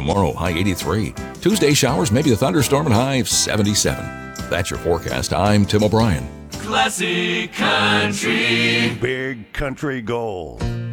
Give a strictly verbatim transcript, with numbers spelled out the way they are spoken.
Tomorrow, high eighty-three. Tuesday, showers, maybe a thunderstorm, and high seventy-seven. That's your forecast. I'm Tim O'Brien. Classic Country. Big Country Gold.